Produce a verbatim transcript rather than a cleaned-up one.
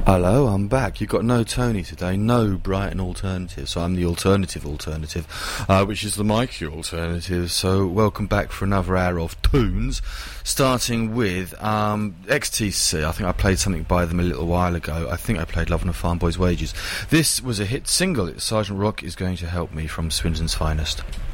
Hello, I'm back. You've got no Tony today, no Brighton alternative, so I'm the alternative alternative, uh, which is the Mikey alternative. So welcome back for another hour of tunes, starting with um, X T C. I think I played something by them a little while ago. I think I played Love on a Farm Boy's Wages. This was a hit single. It's Sergeant Rock Is Going to Help Me from Swindon's Finest.